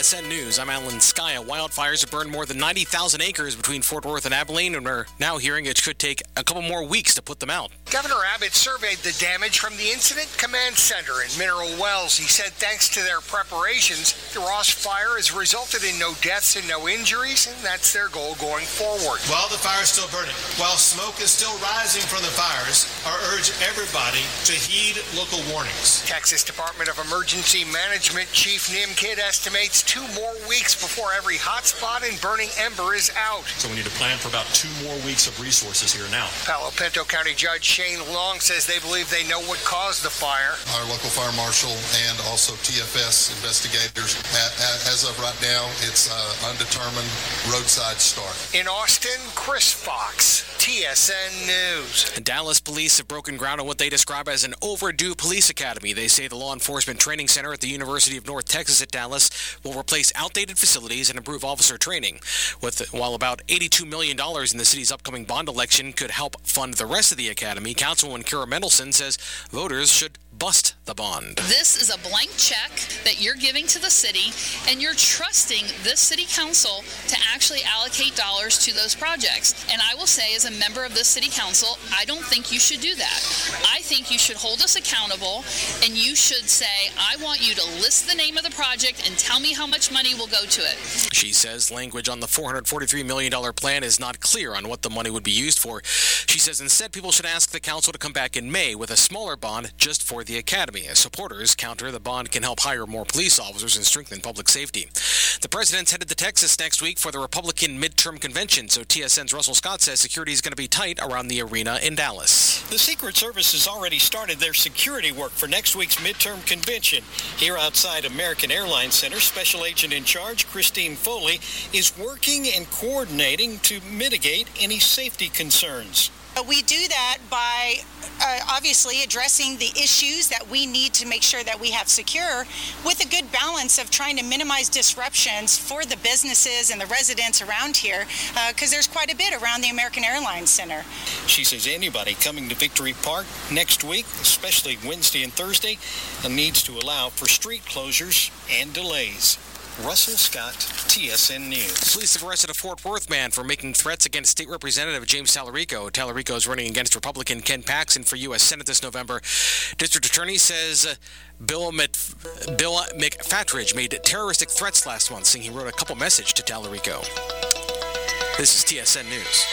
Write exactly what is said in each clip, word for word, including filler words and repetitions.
S N News, I'm Alan Skaya. Wildfires have burned more than ninety thousand acres between Fort Worth and Abilene, and we're now hearing it could take a couple more weeks to put them out. Governor Abbott surveyed the damage from the Incident Command Center in Mineral Wells. He said thanks to their preparations, the Ross fire has resulted in no deaths and no injuries, and that's their goal going forward. While the fire is still burning, while smoke is still rising from the fires, I urge everybody to heed local warnings. Texas Department of Emergency Management Chief Nim Kidd estimates two more weeks before every hotspot and burning ember is out. So we need to plan for about two more weeks of resources here now. Palo Pinto County Judge Shane Long says they believe they know what caused the fire. Our local fire marshal and also T F S investigators, as of right now, it's uh, undetermined roadside start. In Austin, Chris Fox, T S N News. Dallas police have broken ground on what they describe as an overdue police academy. They say the law enforcement training center at the University of North Texas at Dallas will replace outdated facilities and improve officer training. With, while about eighty-two million dollars in the city's upcoming bond election could help fund the rest of the academy, Councilwoman Kira Mendelson says voters should bust the bond. This is a blank check that you're giving to the city, and you're trusting this city council to actually allocate dollars to those projects. And I will say, as a member of this city council, I don't think you should do that. I think you should hold us accountable, and you should say, I want you to list the name of the project and tell me how much money will go to it. She says language on the four hundred forty-three million dollars plan is not clear on what the money would be used for. She says instead people should ask the council to come back in May with a smaller bond just for the academy. As supporters counter, the bond can help hire more police officers and strengthen public safety. The president's headed to Texas next week for the Republican midterm convention, so T S N's Russell Scott says security is going to be tight around the arena in Dallas. The Secret Service has already started their security work for next week's midterm convention. Here outside American Airlines Center, Special Agent in Charge Christine Foley is working and coordinating to mitigate any safety concerns. We do that by uh, obviously addressing the issues that we need to make sure that we have secure, with a good balance of trying to minimize disruptions for the businesses and the residents around here, because uh, there's quite a bit around the American Airlines Center. She says anybody coming to Victory Park next week, especially Wednesday and Thursday, needs to allow for street closures and delays. Russell Scott, T S N News. Police have arrested a Fort Worth man for making threats against State Representative James Tallarico. Tallarico is running against Republican Ken Paxton for U S Senate this November. District Attorney says uh, Bill, Mc, Bill McFatridge made terroristic threats last month, saying he wrote a couple messages to Tallarico. This is T S N News.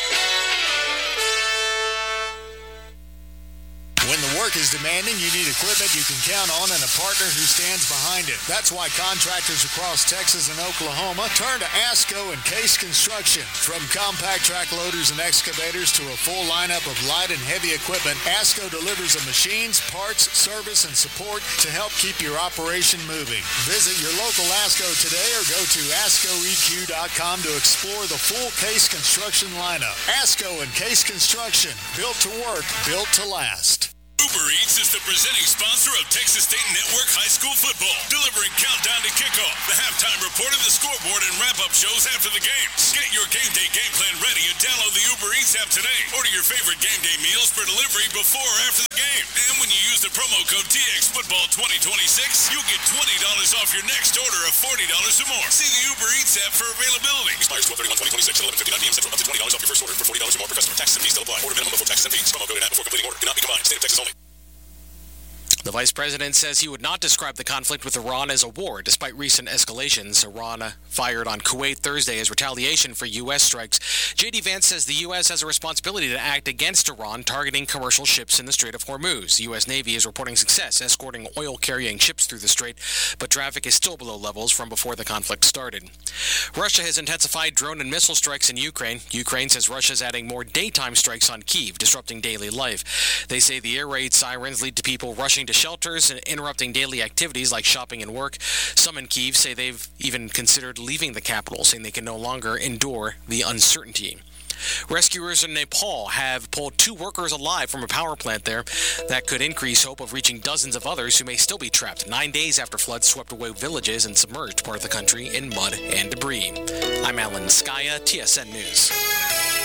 When the work is demanding, you need equipment you can count on and a partner who stands behind it. That's why contractors across Texas and Oklahoma turn to ASCO and Case Construction. From compact track loaders and excavators to a full lineup of light and heavy equipment, ASCO delivers the machines, parts, service, and support to help keep your operation moving. Visit your local ASCO today or go to asco e q dot com to explore the full Case Construction lineup. ASCO and Case Construction, built to work, built to last. Uber Eats is the presenting sponsor of Texas State Network High School Football, delivering countdown to kickoff, the halftime report, and the scoreboard and wrap-up shows after the games. Get your game day game plan ready and download the Uber Eats app today. Order your favorite game day meals for delivery before or after the game. And when you use the promo code T X Football twenty twenty-six, you'll get twenty dollars off your next order of forty dollars or more. See the Uber Eats app for availability. Expires twelve thirty-one twenty twenty-six at eleven fifty-nine p.m. Central. Up to twenty dollars off your first order for forty dollars or more per customer. Taxes and fees still apply. Order minimum before taxes and fees. Promo code and app before completing order. Cannot be combined. State of Texas only. The vice president says he would not describe the conflict with Iran as a war, despite recent escalations. Iran fired on Kuwait Thursday as retaliation for U S strikes. J D. Vance says the U S has a responsibility to act against Iran, targeting commercial ships in the Strait of Hormuz. The U S Navy is reporting success escorting oil-carrying ships through the strait, but traffic is still below levels from before the conflict started. Russia has intensified drone and missile strikes in Ukraine. Ukraine says Russia is adding more daytime strikes on Kyiv, disrupting daily life. They say the air raid sirens lead to people rushing to shelters and interrupting daily activities like shopping and work. Some in Kyiv say they've even considered leaving the capital, saying they can no longer endure the uncertainty. Rescuers in Nepal have pulled two workers alive from a power plant there. That could increase hope of reaching dozens of others who may still be trapped nine days after floods swept away villages and submerged part of the country in mud and debris. I'm Alan Skaya, T S N News.